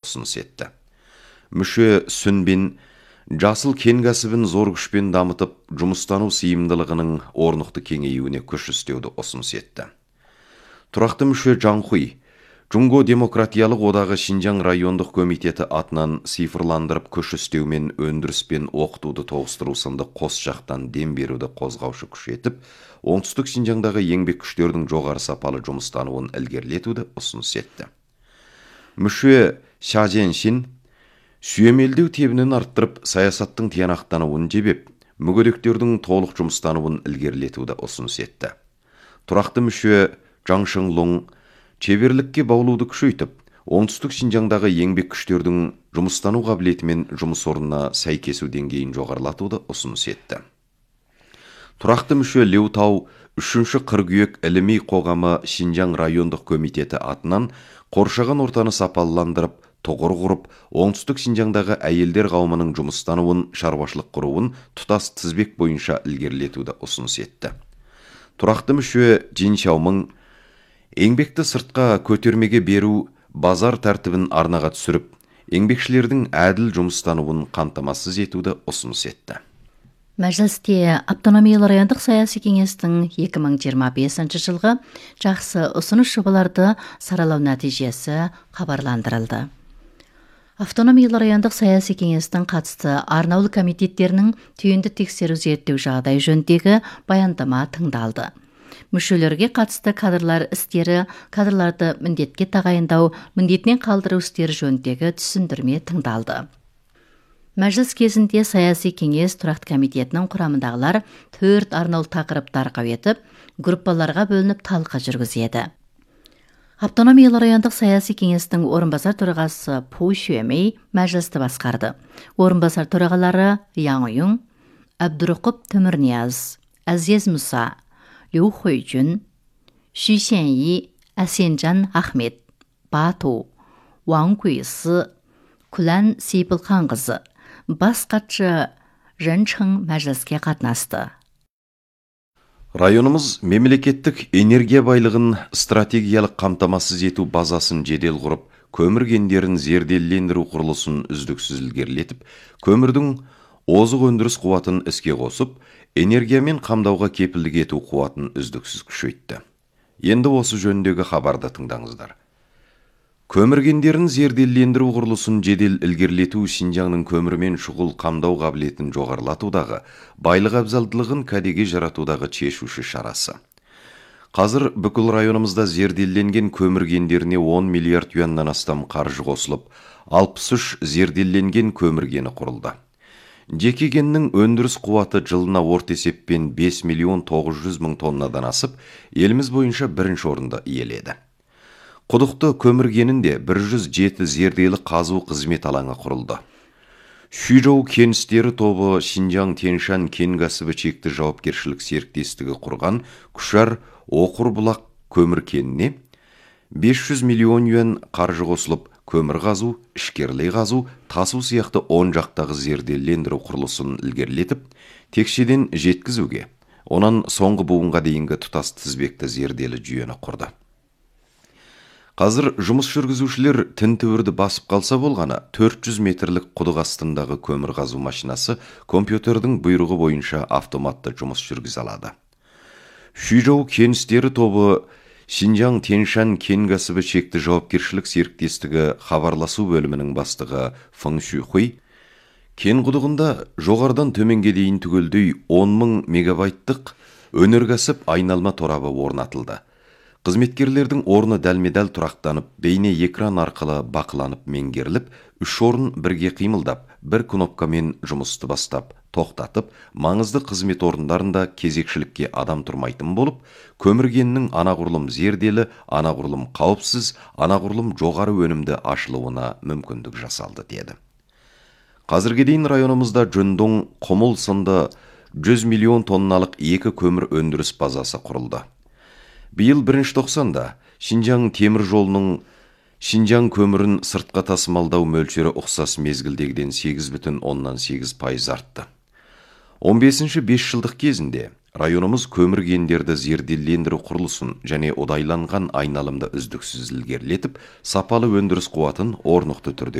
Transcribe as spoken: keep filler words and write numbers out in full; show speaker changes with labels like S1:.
S1: ұсыныс етті. Мүше Сүнбин жасыл кен кәсібін зор күшпен дамытып, жұмыстану сыйымдылығының орнықты кеңеюіне күш істеуді ұсыныс етті. Тұрақты мүше Жаңхуй Джунго демократиялық одағы Шинжаң райондық комитеті атынан цифрландырып күш істеумен өндіріс пен оқытуды тоғыстыру сынды қос жақтан дем беруді қозғаушы күш етіп, оңтүстік Шинжаңдағы еңбек күштердің жоғары сапалы жұмыстануын ілгерілетуді ұсыныс етті. Мүше Ша Жэньшин сүйемелдеу тебінін арттырып, саясаттың тиянақтануын жебеп, мүгедектердің толық жұмыстануын ілгерілетуді ұсыныс етті. Тұрақты мүше Жаң Шыңлұң шеберлікке баулуды күшейтіп, оңтүстік Шинжаңдағы еңбек күштердің жұмыстану қабілеті мен жұмыс орнына сәйкесу деңгейін жоғарылатуды ұсыныс етті. Тұрақты мүше Леу Тау үшінші қыркүйек іліми қоғамы Шинжаң райондық комитеті атынан қоршаған ортаны сапалыландырып, тұғыр құрып, оңтүстік Шинжаңдағы әйелдер қауымының жұмыстануын, шаруашылық құруын тұтас тізбек бойынша ілгерілетуді ұсыныс етті. Тұрақты мүше Жин Шаумың еңбекті сыртқа көтермеге беру базар тәртібін арнаға түсіріп, еңбекшілердің әділ жұмыстануын қамтамасыз етуді ұсыныс етті.
S2: Мәжілісте автономиялы райондық саяси кеңестің екі мың жиырма бесінші жылғы жақсы ұсыныс жобаларды саралау нәтижесі хабарландырылды. Автономиялы райондық саяси кеңестің қатысты арнаулы комитеттерінің түйінді тексеру зерттеу жағдай жөніндегі баяндама тыңдалды. Мүшелерге қатысты кадрлар істері, кадрларды міндетке тағайындау, міндетінен қалдыру істері жөніндегі түсіндірме тыңдалды. Мәжіліс кезінде саяси кеңес тұрақты комитетінің құрамындағылар төрт арнаулы тақырыптарға етіп, группаларға бөлініп талқы жүргізеді. Автономиялы райондық саяси кеңестің орынбасар төрағасы Пу Шуэмей мәжілісті басқарды. Орынбасар төрағалары Яң Ұйың, Әбдұрұқып Төмірнияз, Әзез Мұса, Лю Хуйжун, Ши Сяньи, Әсенжан Ахмет, Бату, Ваң Гуйсы, Күлән Сейпілханқызы, бас хатшы Рен Чың мәжіліске қатынасты.
S1: Районымыз мемлекеттік энергия байлығын стратегиялық қамтамасыз ету базасын жедел құрып, көмір кендерін зерделендіру құрылысын үздіксіз ілгерілетіп, көмірдің озық өндіріс қуатын іске қосып, энергиямен қамдауға кепілдік ету қуатын үздіксіз күшейтті. Енді осы жөніндегі хабарды тыңдаңыздар. Көмір кендерін зерделендіру құрылысын жедел ілгерілету Шинжаңның көмірмен шұғыл қамдау қабілетін жоғарылатудағы, байлық абзалдылығын кәдеге жаратудағы шешуші шарасы. Қазір бүкіл районымызда зерделенген көмір кендеріне он миллиард юаннан астам қаржы қосылып, алпыс үш зерделенген көмір кені құрылды. Жеке кеннің өндіріс қуаты жылына орта есеппен бес миллион тоғыз жүз мың тоннадан асып, еліміз бойынша бірінші орында иеледі. Құдықты көмір кенінде бір жүз жеті зерделі қазу қызмет алаңы құрылды. Шүйжоу кеністері тобы Шинжаң Тяньшан кен кәсібі шекті жауапкершілік серіктестігі құрған Күшар Оқыр-Бұлақ көмір кеніне бес жүз миллион юан қаржы қосылып, көмір қазу, ішкерлей қазу, тасу сияқты он жақтағы зерделендіру құрылысын ілгерілетіп, текшеден жеткізуге, онан соңғы буынға дейінгі тұтас тізбекті зерделі жүйені құрды. Қазір жұмыс жүргізушілер тінтуірді басып қалса болғаны төрт жүз метрлік құдық астындағы көмір қазу машинасы компьютердің бұйрығы бойынша автоматты жұмыс жүргізе алады. Шүйжоу кеністері тобы Шинжаң Тяньшан кен кәсібі шекті жауапкершілік серіктестігі хабарласу бөлімінің бастығы Фың Шүйхуй кен құдығында жоғардан төменге дейін түгелдей он мың мегабайттық өнеркәсіп айналма торабы орнатылды. Қызметкерлердің орны дәлме-дәл тұрақтанып, бейне экран арқылы бақыланып меңгеріліп, үш орын бірге қимылдап, бір кнопкамен жұмысты бастап, тоқтатып, маңызды қызмет орындарында кезекшілікке адам тұрмайтын болып, көмір кенінің анағұрлым зерделі, анағұрлым қауіпсіз, анағұрлым жоғары өнімді ашылуына мүмкіндік жасалды деді. Қазірге дейін районымызда Жөндөң, Құмыл сынды жүз миллион тонналық екі көмір өндіріс базасы құрылды. Биыл бірінші тоқсанда Шинжаң темір жолының Шинжаң көмірін сыртқа тасымалдау мөлшері ұқсас мезгілдегіден сегіз бүтін оннан сегіз пайыз артты. он бесінші бес жылдық кезінде районымыз көмір кендерді зерделендіру құрылысын және одайланған айналымды үздіксіз ілгерілетіп, сапалы өндіріс қуатын орнықты түрде